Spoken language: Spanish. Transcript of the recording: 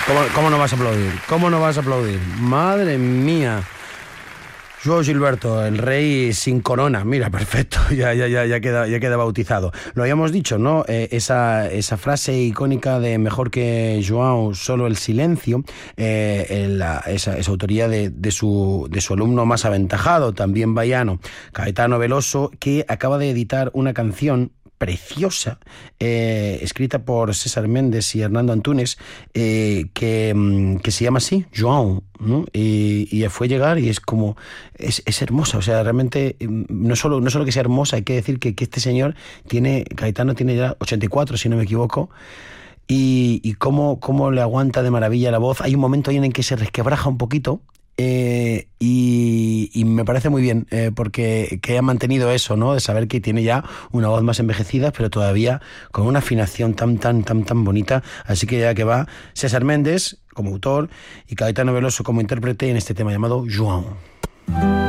¿Cómo no vas a aplaudir? ¿Cómo no vas a aplaudir? Madre mía. João Gilberto, el rey sin corona. Mira, perfecto, ya queda bautizado. Lo habíamos dicho, ¿no? Esa frase icónica de mejor que João, solo el silencio, esa autoría de su alumno más aventajado, también baiano, Caetano Veloso, que acaba de editar una canción preciosa, escrita por César Méndez y Hernando Antunes, que se llama así, João, ¿no? Y fue llegar y es como, es hermosa, o sea, realmente no solo que sea hermosa, hay que decir que este señor Caetano tiene ya 84, si no me equivoco, y cómo le aguanta de maravilla la voz. Hay un momento ahí en el que se resquebraja un poquito, y me parece muy bien, porque que haya mantenido eso, ¿no? De saber que tiene ya una voz más envejecida, pero todavía con una afinación tan bonita. Así que ya que va César Méndez como autor y Caetano Veloso como intérprete en este tema llamado João.